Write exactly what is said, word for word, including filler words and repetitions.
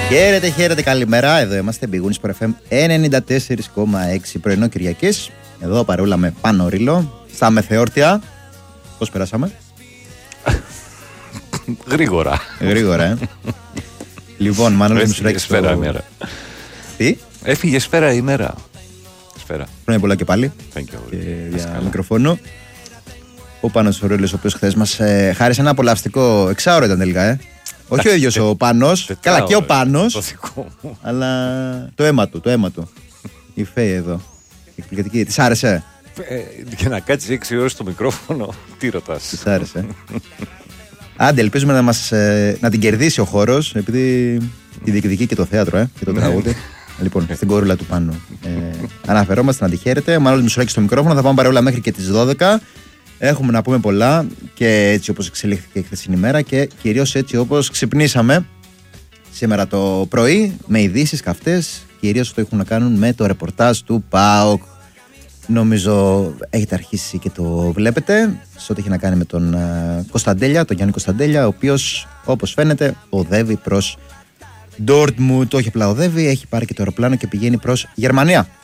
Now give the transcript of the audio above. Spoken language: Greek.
Χαίρετε, χαίρετε, καλημέρα. Εδώ είμαστε, Big Wings Sport εφ εμ ενενήντα τέσσερα κόμμα έξι πρωινό Κυριακής. Εδώ παρούλα με Πάνο Ρήλο. Στα μεθεόρτια. Πώς περάσαμε? Γρήγορα. Γρήγορα, ε. Λοιπόν, Μάνος Μισουράκης. Έφυγε σφαίρα ημέρα. Τι? Έφυγε σφαίρα ημέρα. Σφαίρα. Χρόνια πολλά και πάλι. Thank you. Και για μικροφόνο. Ο Πάνος ο Ρήλος, ο οποίος χθες μας ε, χάρισε ένα απολαυστικό εξάωρο ήταν τελικά, ε. Όχι ο ίδιος ο Πάνος, καλά και ο Πάνος, αλλά το αίμα του, το αίμα του. Η Φέη εδώ, εκπληκτική. Της άρεσε? Ε, για να κάτσεις έξι ώρες στο μικρόφωνο, τι ρωτάς? Της άρεσε. Άντε, ελπίζουμε να, μας, ε, να την κερδίσει ο χώρος, επειδή τη διεκδικεί και το θέατρο, ε, και το τραγούδι. Λοιπόν, στην κόρουλα του Πάνου. Ε, αναφερόμαστε να τη χαίρετε. Μάλλον Μισουράκης στο μικρόφωνο, θα πάμε παρόλα μέχρι και τις δώδεκα. Έχουμε να πούμε πολλά και έτσι όπως εξελίχθηκε η χθεσινή ημέρα και κυρίως έτσι όπως ξυπνήσαμε σήμερα το πρωί με ειδήσεις καυτές, κυρίως το έχουν να κάνουν με το ρεπορτάζ του ΠΑΟΚ. Νομίζω έχετε αρχίσει και το βλέπετε σε ό,τι έχει να κάνει με τον Κωνσταντέλια, τον Γιάννη Κωνσταντέλια, ο οποίος όπως φαίνεται οδεύει προς Ντόρτμουντ. Όχι απλά οδεύει, έχει πάρει και το αεροπλάνο και πηγαίνει προς Γερμανία.